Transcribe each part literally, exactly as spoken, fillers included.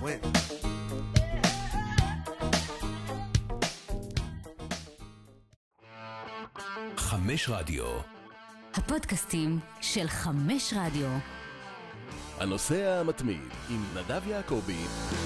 חמש רדיו. הפודקאסטים של חמש רדיו. הנושא המתמיד עם נדב יעקבי.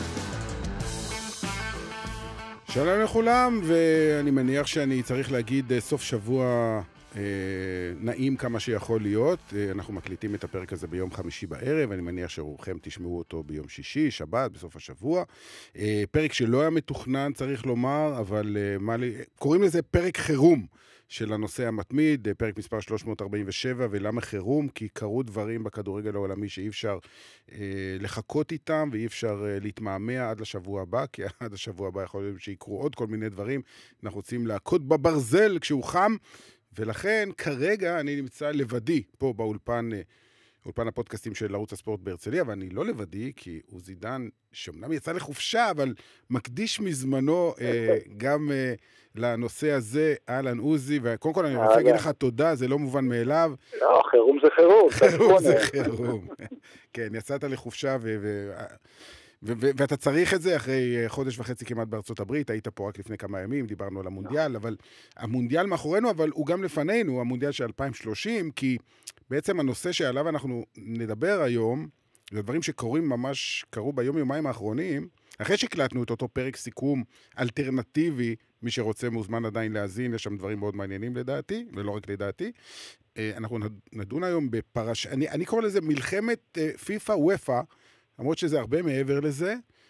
שלום לכולם, ואני מניח שאני צריך להגיד סוף שבוע אה, נעים כמה שיכול להיות. אה, אנחנו מקליטים את הפרק הזה ביום חמישי בערב, אני מניח שרובכם תשמעו אותו ביום שישי, שבת, בסוף השבוע. אה, פרק שלא היה מתוכנן, צריך לומר, אבל אה, מה לי, קוראים לזה פרק חירום של הנושא המתמיד, פרק מספר שלוש מאות ארבעים ושבע, ולמה חירום? כי קרו דברים בכדורגל העולמי שאי אפשר אה, לחכות איתם, ואי אפשר אה, להתמהמה עד לשבוע הבא, כי עד השבוע הבא יכול להיות שיקרו עוד כל מיני דברים. אנחנו רוצים להכות בברזל כשהוא חם, ולכן כרגע אני נמצא לבדי פה באולפן, אה, אולפן הפודקאסטים של ערוץ הספורט בהרצליה, ואני לא לבדי, כי עוזי דן, שאומנם יצא לחופשה, אבל מקדיש מזמנו אה, גם אה, לנושא הזה. אהלן עוזי, וקודם כל אני רוצה להגיד לך תודה, זה לא מובן מאליו. לא, חירום זה חירום. חירום זה חירום. כן, יצאת לחופשה ו... ו... ו- ו- ואתה צריך את זה אחרי חודש וחצי כמעט בארצות הברית, היית פה רק לפני כמה ימים, דיברנו על המונדיאל, אבל המונדיאל מאחורינו, אבל הוא גם לפנינו, המונדיאל של אלפיים ושלושים, כי בעצם הנושא שעליו אנחנו נדבר היום, זה דברים שקורים ממש, קרו ביום יומיים האחרונים, אחרי שקלטנו את אותו פרק סיכום אלטרנטיבי, מי שרוצה מוזמן עדיין להזין, יש שם דברים מאוד מעניינים לדעתי, ולא רק לדעתי. אנחנו נדון היום בפרש, אני, אני קורא לזה מלחמת פיפה וופה, למרות שזה הרבה מעבר לזה.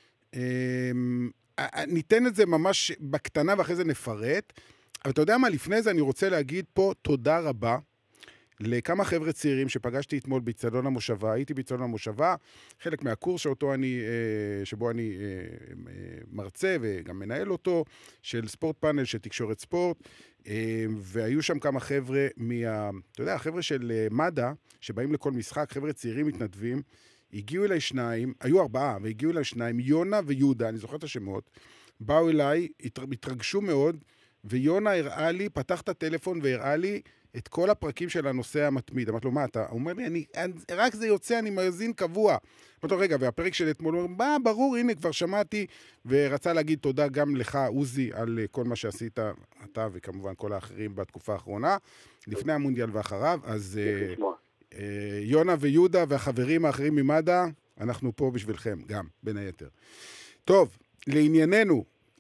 ניתן את זה ממש בקטנה ואחרי זה נפרט. אבל אתה יודע מה, לפני זה אני רוצה להגיד פה תודה רבה לכמה חבר'ה צעירים שפגשתי אתמול באצטדיון המושבה. הייתי באצטדיון המושבה, חלק מהקורס שאותו אני, שבו אני מרצה וגם מנהל אותו, של ספורט פאנל, של תקשורת ספורט, והיו שם כמה חבר'ה מה, אתה יודע, החבר'ה של מד"א, שבאים לכל משחק, חבר'ה צעירים מתנדבים, הגיעו אליי שניים, היו ארבעה, והגיעו אליי שניים, יונה ויהודה, אני זוכר את השמות, באו אליי, התרגשו מאוד, ויונה הראה לי, פתח את הטלפון והראה לי את כל הפרקים של הנושא המתמיד. אמרתי לו, מה אתה? הוא אומר לי, אני, רק זה יוצא, אני מאזין קבוע. אמרתי לו, רגע, והפרק של אתמול, הוא אומר, מה, ברור, הנה, כבר שמעתי, ורצה להגיד תודה גם לך, עוזי, על כל מה שעשית, אתה וכמובן כל האחרים בתקופה האחרונה, לפני המונדיאל ואחריו, אז... יונה ויהודה והחברים האחרים ממד"א, אנחנו פה בשבילכם, גם, בין היתר. טוב, לענייננו,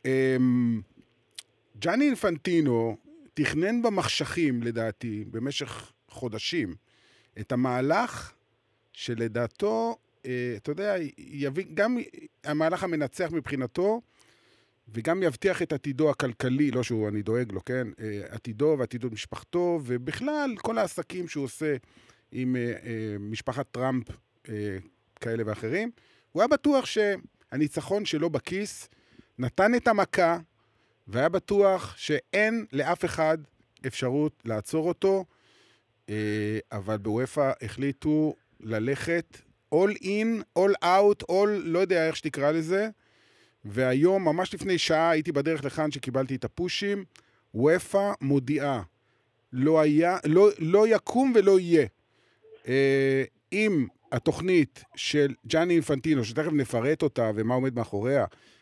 ג'אני אינפנטינו תכנן במחשכים, לדעתי, במשך חודשים, את המהלך שלדעתו, אתה יודע, יביא, גם המהלך המנצח מבחינתו, וגם יבטיח את עתידו הכלכלי, לא שהוא, אני דואג לו, כן? עתידו ועתידו משפחתו, ובכלל כל העסקים שהוא עושה, עם uh, uh, משפחת טראמפ uh, כאלה ואחרים, הוא היה בטוח שהניצחון שלו בכיס נתן את המכה, והיה בטוח שאין לאף אחד אפשרות לעצור אותו, uh, אבל בוופא החליטו ללכת all in, all out, all, לא יודע איך שתקרא לזה, והיום, ממש לפני שעה, הייתי בדרך לכאן שקיבלתי את הפושים, וופא מודיעה, לא, היה, לא, לא יקום ולא יהיה. אם התוכנית של ג'אני אינפנטינו, שתכף נפרט אותה ומה עומד מאחוריה,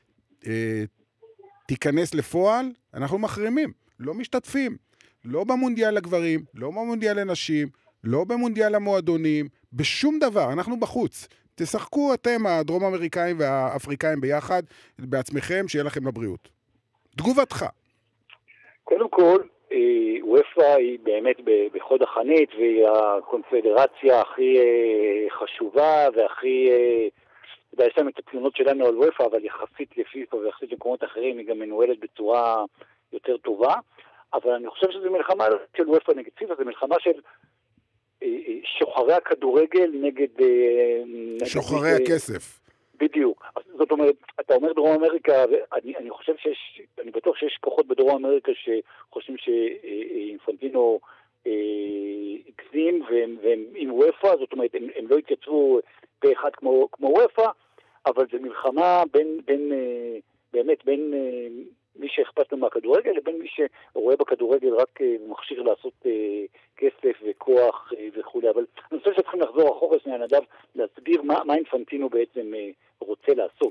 תיכנס לפועל, אנחנו מחרימים, לא משתתפים, לא במונדיאל לגברים, לא במונדיאל לנשים, לא במונדיאל המועדונים, בשום דבר, אנחנו בחוץ. תשחקו אתם, הדרום אמריקאים והאפריקאים ביחד, בעצמכם, שיהיה לכם לבריאות. תגובתך. קודם כל, וופא היא באמת בחוד החנית, והיא הקונפדרציה הכי חשובה והכי, יש להם את התלונות שלנו על וופא, אבל יחסית לפיפ"א ויחסית למקומות אחרים היא גם מנוהלת בצורה יותר טובה, אבל אני חושב שזו מלחמה של וופא נגד פיפ"א, זו מלחמה של שוחרי הכדורגל נגד... שוחרי הכסף. בדיוק. זאת אומרת, אתה אומר דרום אמריקה, ואני אני חושב שיש, אני בטוח שיש כוחות בדרום אמריקה שחושבים שאינפנטינו הגזים, והם, והם עם וופא, זאת אומרת, הם, הם לא התייצבו פה אחד כמו, כמו וופא, אבל זה מלחמה בין, בין, באמת, בין מי שאכפת לו מהכדורגל, לבין מי שרואה בכדורגל רק מכשיר לעשות כסף וכוח וכו'. אבל אני חושב שצריכים לחזור אחורה שנייה נדב, להסביר מה, מה אינפנטינו בעצם רוצה לעשות.